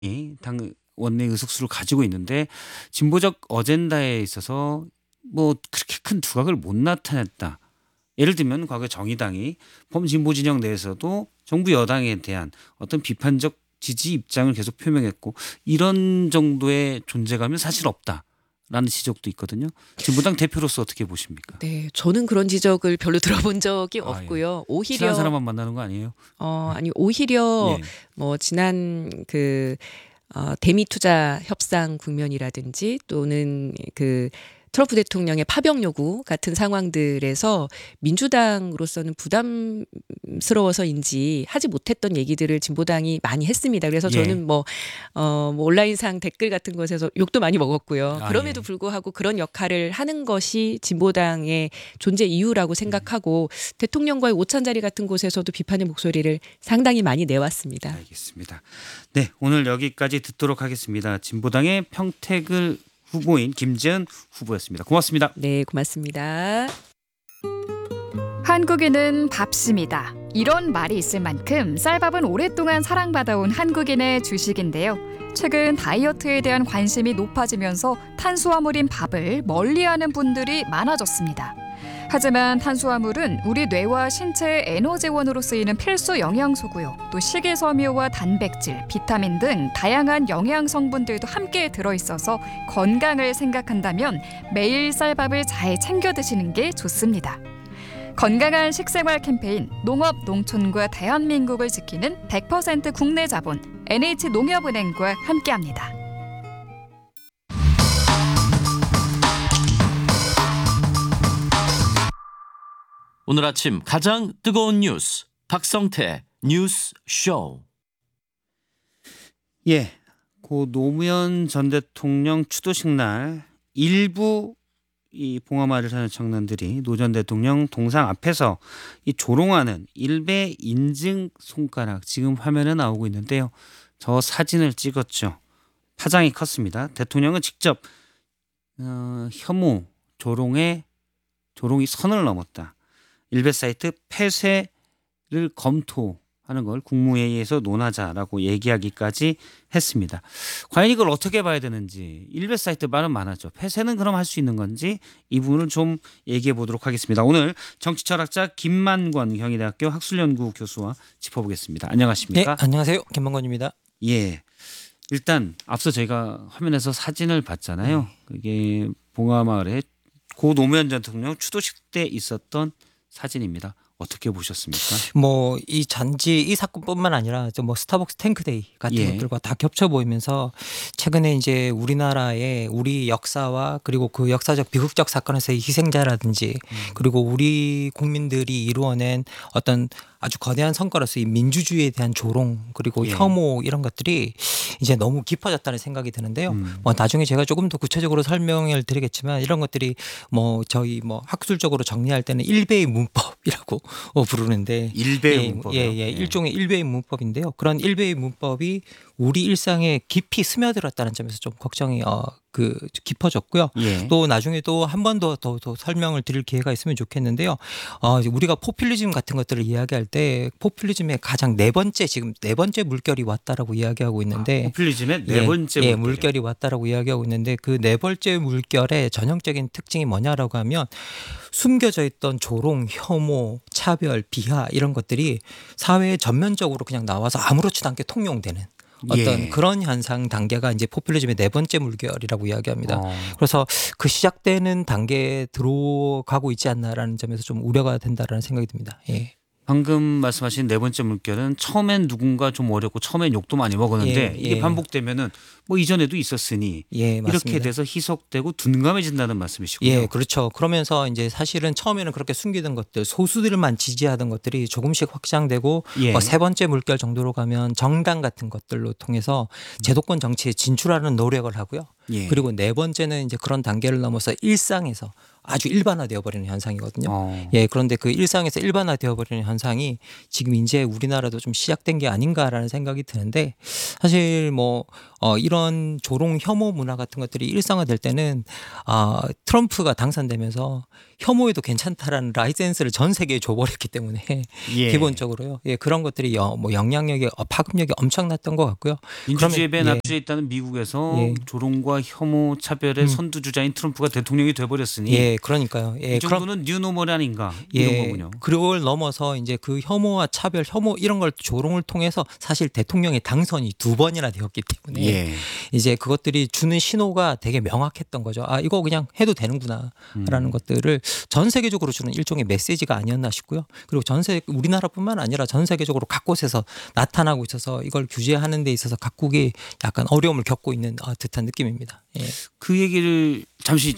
당 원내 의석수를 가지고 있는데 진보적 어젠다에 있어서 뭐 그렇게 큰 두각을 못 나타냈다. 예를 들면 과거 정의당이 범진보 진영 내에서도 정부 여당에 대한 어떤 비판적 지지 입장을 계속 표명했고 이런 정도의 존재감은 사실 없다라는 지적도 있거든요. 진보당 대표로서 어떻게 보십니까? 네, 저는 그런 지적을 별로 들어본 적이 예. 없고요. 친한 오히려 사람만 만나는 거 아니에요? 아니 오히려 예. 뭐 지난 대미 투자 협상 국면이라든지 또는 트럼프 대통령의 파병 요구 같은 상황들에서 민주당으로서는 부담스러워서인지 하지 못했던 얘기들을 진보당이 많이 했습니다. 그래서 예. 저는 뭐 온라인상 댓글 같은 것에서 욕도 많이 먹었고요. 그럼에도 예. 불구하고 그런 역할을 하는 것이 진보당의 존재 이유라고 생각하고 대통령과의 오찬자리 같은 곳에서도 비판의 목소리를 상당히 많이 내왔습니다. 알겠습니다. 네, 오늘 여기까지 듣도록 하겠습니다. 진보당의 평택을 후보인 김재은 후보였습니다. 고맙습니다. 네, 고맙습니다. 한국인은 밥심이다. 이런 말이 있을 만큼 쌀밥은 오랫동안 사랑받아온 한국인의 주식인데요. 최근 다이어트에 대한 관심이 높아지면서 탄수화물인 밥을 멀리하는 분들이 많아졌습니다. 하지만 탄수화물은 우리 뇌와 신체의 에너지원으로 쓰이는 필수 영양소고요. 또 식이섬유와 단백질, 비타민 등 다양한 영양 성분들도 함께 들어있어서 건강을 생각한다면 매일 쌀밥을 잘 챙겨 드시는 게 좋습니다. 건강한 식생활 캠페인 농업, 농촌과 대한민국을 지키는 100% 국내 자본 NH농협은행과 함께합니다. 오늘 아침 가장 뜨거운 뉴스 박성태 뉴스 쇼. 예, 고 노무현 전 대통령 추도식 날 일부 이 봉하마을 사는 청년들이 노 전 대통령 동상 앞에서 이 조롱하는 일베 인증 손가락 지금 화면에 나오고 있는데요. 저 사진을 찍었죠. 파장이 컸습니다. 대통령은 직접 혐오 조롱이 선을 넘었다. 일베 사이트 폐쇄를 검토하는 걸 국무회의에서 논하자라고 얘기하기까지 했습니다. 과연 이걸 어떻게 봐야 되는지 일베 사이트 말은 많았죠. 폐쇄는 그럼 할 수 있는 건지 이 부분을 좀 얘기해 보도록 하겠습니다. 오늘 정치철학자 김만권 경희대학교 학술연구 교수와 짚어보겠습니다. 안녕하십니까? 네, 안녕하세요. 김만권입니다. 예. 일단 앞서 저희가 화면에서 사진을 봤잖아요. 그게 봉하마을에 고 노무현 전 대통령 추도식 때 있었던 사진입니다. 어떻게 보셨습니까? 뭐 이 사건뿐만 아니라 뭐 스타벅스 탱크데이 같은 것들과 다 겹쳐 보이면서 최근에 이제 우리나라의 우리 역사와 그리고 그 역사적 비극적 사건에서의 희생자라든지 그리고 우리 국민들이 이루어낸 어떤 아주 거대한 성과로서 이 민주주의에 대한 조롱 그리고 혐오 이런 것들이 이제 너무 깊어졌다는 생각이 드는데요. 뭐 나중에 제가 조금 더 구체적으로 설명을 드리겠지만 이런 것들이 뭐 저희 뭐 학술적으로 정리할 때는 일베의 문법이라고 부르는데 일베의 문법이요? 일종의 일베의 문법인데요. 그런 일베의 문법이 우리 일상에 깊이 스며들었다는 점에서 좀 걱정이 깊어졌고요. 또 나중에 또 한 번 더 설명을 드릴 기회가 있으면 좋겠는데요. 우리가 포퓰리즘 같은 것들을 이야기할 때 포퓰리즘의 가장 네 번째 물결이 왔다라고 이야기하고 있는데 포퓰리즘의 네 번째 물결이 왔다라고 이야기하고 있는데 그 네 번째 물결의 전형적인 특징이 뭐냐라고 하면 숨겨져 있던 조롱, 혐오, 차별, 비하 이런 것들이 사회에 전면적으로 그냥 나와서 아무렇지도 않게 통용되는 어떤 그런 현상 단계가 이제 포퓰리즘의 네 번째 물결이라고 이야기합니다. 그래서 그 시작되는 단계에 들어가고 있지 않나라는 점에서 좀 우려가 된다라는 생각이 듭니다. 예. 방금 말씀하신 네 번째 물결은 처음엔 누군가 좀 어렵고 처음엔 욕도 많이 먹었는데 이게 반복되면은 뭐 이전에도 있었으니 이렇게 돼서 희석되고 둔감해진다는 말씀이시고요. 예, 그렇죠. 그러면서 이제 사실은 처음에는 그렇게 숨기던 것들, 소수들만 지지하던 것들이 조금씩 확장되고 세 번째 물결 정도로 가면 정당 같은 것들로 통해서 제도권 정치에 진출하는 노력을 하고요. 그리고 네 번째는 이제 그런 단계를 넘어서 일상에서 아주 일반화되어 버리는 현상이거든요. 그런데 그 일상에서 일반화되어 버리는 현상이 지금 이제 우리나라도 좀 시작된 게 아닌가라는 생각이 드는데 사실 뭐 이런 조롱 혐오 문화 같은 것들이 일상화될 때는 트럼프가 당선되면서 혐오에도 괜찮다라는 라이센스를 전 세계에 줘버렸기 때문에 예. 기본적으로요. 예, 그런 것들이 뭐 영향력이 파급력이 엄청났던 것 같고요. 민주주의에 그러면, 예. 납치해 있다는 미국에서 예. 조롱과 혐오 차별의 선두주자인 트럼프가 대통령이 돼버렸으니 예, 그러니까요. 예, 이 정도는 뉴노멀 아닌가 이런 거군요. 그걸 넘어서 이제 그 혐오와 차별, 혐오 이런 걸 조롱을 통해서 사실 대통령의 당선이 2번이나 되었기 때문에 예. 이제 그것들이 주는 신호가 되게 명확했던 거죠. 이거 그냥 해도 되는구나라는 것들을 전 세계적으로 주는 일종의 메시지가 아니었나 싶고요. 그리고 우리나라뿐만 아니라 전 세계적으로 각 곳에서 나타나고 있어서 이걸 규제하는 데 있어서 각국이 약간 어려움을 겪고 있는 듯한 느낌입니다. 예. 그 얘기를 잠시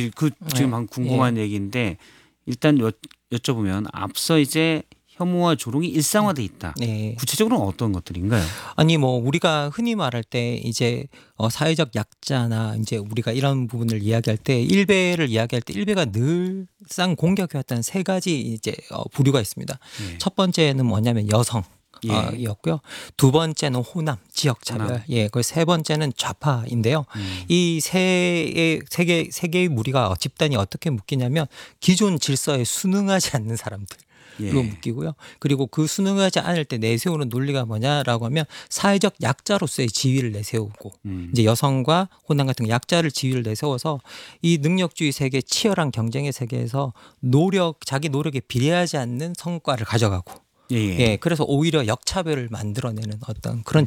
지금 한 궁금한 얘기인데 일단 여쭤보면 앞서 이제 혐오와 조롱이 일상화돼 있다. 네. 구체적으로는 어떤 것들인가요? 아니 뭐 우리가 흔히 말할 때 이제 사회적 약자나 이제 우리가 이런 부분을 이야기할 때 일베를 이야기할 때 일베가 늘상 공격해왔던 3가지 이제 부류가 있습니다. 예. 첫 번째는 뭐냐면 여성. 예. 이었고요. 2번째는 호남, 지역 차별. 호남. 예, 그 3번째는 좌파인데요. 이 세 개의 무리가 집단이 어떻게 묶이냐면 기존 질서에 순응하지 않는 사람들. 예. 로 묶이고요. 그리고 그 순응하지 않을 때 내세우는 논리가 뭐냐라고 하면 사회적 약자로서의 지위를 내세우고 이제 여성과 호남 같은 약자를 지위를 내세워서 이 능력주의 세계, 치열한 경쟁의 세계에서 자기 노력에 비례하지 않는 성과를 가져가고 예, 그래서 오히려 역차별을 만들어내는 어떤 그런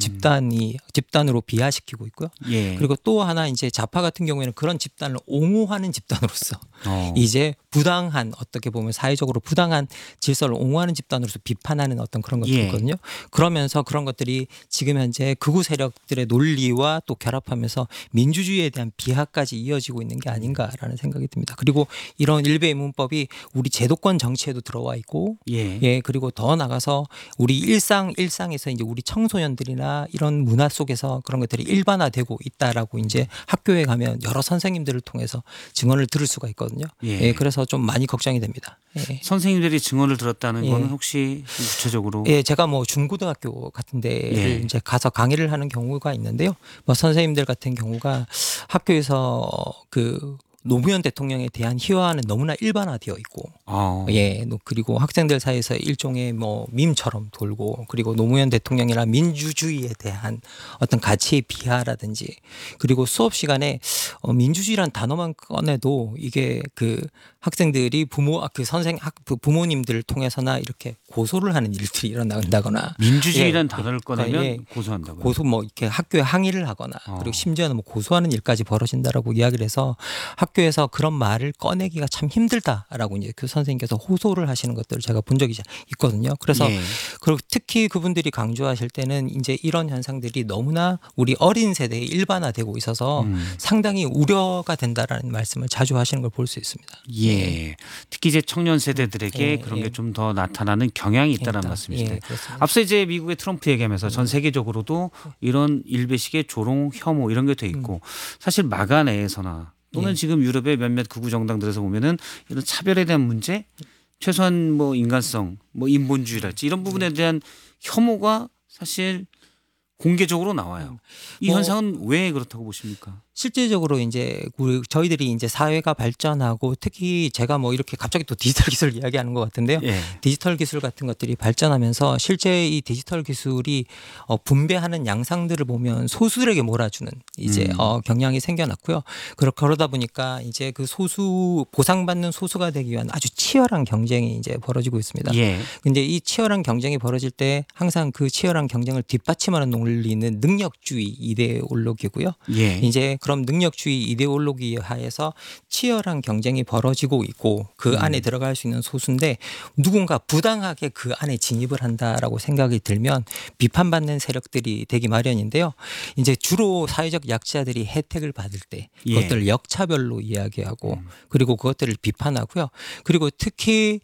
집단으로 비하시키고 있고요. 예. 그리고 또 하나 이제 좌파 같은 경우에는 그런 집단을 옹호하는 집단으로서 이제 부당한 어떻게 보면 사회적으로 부당한 질서를 옹호하는 집단으로서 비판하는 어떤 그런 것들이 예. 있거든요. 그러면서 그런 것들이 지금 현재 극우 세력들의 논리와 또 결합하면서 민주주의에 대한 비하까지 이어지고 있는 게 아닌가라는 생각이 듭니다. 그리고 이런 일베의 문법이 우리 제도권 정치에도 들어와 있고 예, 그리고 더 나가서 우리 일상에서 이제 우리 청소년들이나 이런 문화 속에서 그런 것들이 일반화되고 있다라고 이제 학교에 가면 여러 선생님들을 통해서 증언을 들을 수가 있거든요. 예, 그래서 좀 많이 걱정이 됩니다. 예. 선생님들이 증언을 들었다는 예. 거는 혹시 구체적으로? 예, 제가 뭐 중고등학교 같은 데를 이제 가서 강의를 하는 경우가 있는데요. 뭐 선생님들 같은 경우가 학교에서 그 노무현 대통령에 대한 희화화는 너무나 일반화되어 있고, 예, 그리고 학생들 사이에서 일종의 뭐 밈처럼 돌고, 그리고 노무현 대통령이나 민주주의에 대한 어떤 가치의 비하라든지, 그리고 수업 시간에 민주주의란 단어만 꺼내도 이게 그 학생들이 부모님들을 통해서나 이렇게 고소를 하는 일들이 일어난다거나, 민주주의란 단어를 꺼내면 고소한다고요? 고소 뭐 이렇게 학교에 항의를 하거나, 그리고 심지어는 뭐 고소하는 일까지 벌어진다라고 이야기를 해서 학교에서 그런 말을 꺼내기가 참 힘들다라고 이제 그 선생님께서 호소를 하시는 것들을 제가 본 적이 있거든요. 그래서 그리고 특히 그분들이 강조하실 때는 이제 이런 현상들이 너무나 우리 어린 세대에 일반화되고 있어서 상당히 우려가 된다라는 말씀을 자주 하시는 걸 볼 수 있습니다. 예. 특히 이제 청년 세대들에게 그런 게 좀 더 나타나는 경향이 있다는 말씀이시죠. 예, 그렇습니다. 앞서 이제 미국의 트럼프 얘기하면서 전 세계적으로도 이런 일베식의 조롱, 혐오 이런 게 돼 있고 사실 마가 내에서나 또는 지금 유럽의 몇몇 극우 정당들에서 보면은 이런 차별에 대한 문제, 최소한 뭐 인간성, 뭐 인본주의랄지 이런 부분에 대한 혐오가 사실 공개적으로 나와요. 이 현상은 왜 그렇다고 보십니까? 실질적으로 이제 저희들이 이제 사회가 발전하고 특히 제가 뭐 이렇게 갑자기 또 디지털 기술 이야기하는 것 같은데요. 예. 디지털 기술 같은 것들이 발전하면서 실제 이 디지털 기술이 분배하는 양상들을 보면 소수들에게 몰아주는 이제 경향이 생겨났고요. 그러다 보니까 이제 그 보상받는 소수가 되기 위한 아주 치열한 경쟁이 이제 벌어지고 있습니다. 예. 근데 이 치열한 경쟁이 벌어질 때 항상 그 치열한 경쟁을 뒷받침하는 논리는 능력주의 이데올로기고요. 예. 이제 그럼 능력주의 이데올로기 하에서 치열한 경쟁이 벌어지고 있고 그 안에 들어갈 수 있는 소수인데 누군가 부당하게 그 안에 진입을 한다라고 생각이 들면 비판받는 세력들이 되기 마련인데요. 이제 주로 사회적 약자들이 혜택을 받을 때 그것들을 역차별로 이야기하고 그리고 그것들을 비판하고요. 그리고 특히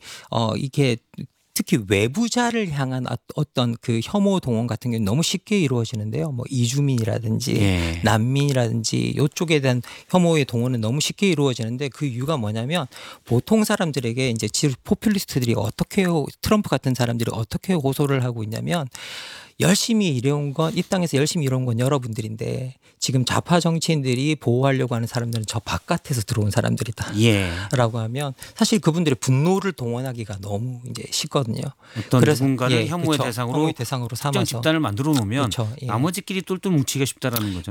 특히 외부자를 향한 어떤 그 혐오 동원 같은 경우는 너무 쉽게 이루어지는데요. 뭐 이주민이라든지 난민이라든지 이쪽에 대한 혐오의 동원은 너무 쉽게 이루어지는데 그 이유가 뭐냐면 보통 사람들에게 이제 포퓰리스트들이 트럼프 같은 사람들이 어떻게 호소를 하고 있냐면 열심히 일해온 건 이 땅에서 열심히 일해온 건 여러분들인데 지금 좌파 정치인들이 보호하려고 하는 사람들은 저 바깥에서 들어온 사람들이다. 예. 라고 하면 사실 그분들의 분노를 동원하기가 너무 이제 쉽거든요. 어떤 누군가를 혐오의 그렇죠. 대상으로 혐오의 대상으로 특정 삼아서 집단을 만들어 놓으면 그렇죠. 예. 나머지끼리 똘똘 뭉치기가 쉽다라는 거죠.